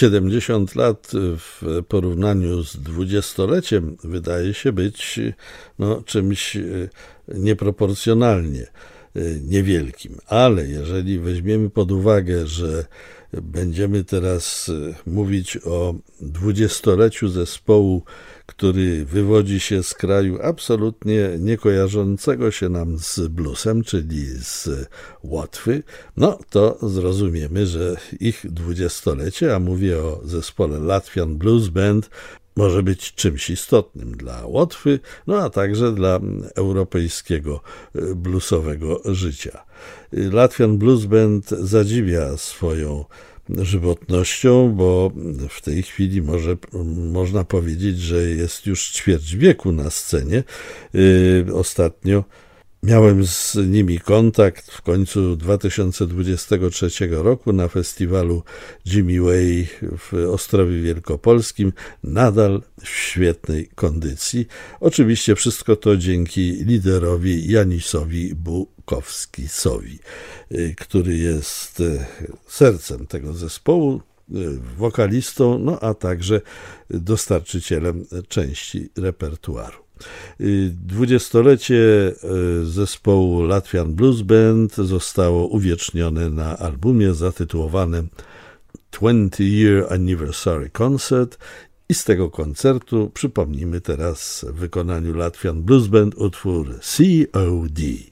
70 lat w porównaniu z dwudziestoleciem wydaje się być czymś nieproporcjonalnie niewielkim, ale jeżeli weźmiemy pod uwagę, że będziemy teraz mówić o dwudziestoleciu zespołu, który wywodzi się z kraju absolutnie niekojarzącego się nam z bluesem, czyli z Łotwy, to zrozumiemy, że ich dwudziestolecie, a mówię o zespole Latvian Blues Band, może być czymś istotnym dla Łotwy, a także dla europejskiego bluesowego życia. Latvian Blues Band zadziwia swoją żywotnością, bo w tej chwili można powiedzieć, że jest już ćwierć wieku na scenie. Ostatnio miałem z nimi kontakt w końcu 2023 roku na festiwalu Jimmy Way w Ostrowie Wielkopolskim, nadal w świetnej kondycji. Oczywiście wszystko to dzięki liderowi Janisowi Bukowskisowi, który jest sercem tego zespołu, wokalistą, a także dostarczycielem części repertuaru. Dwudziestolecie zespołu Latvian Blues Band zostało uwiecznione na albumie zatytułowanym 20-Year Anniversary Concert i z tego koncertu przypomnimy teraz w wykonaniu Latvian Blues Band utwór COD.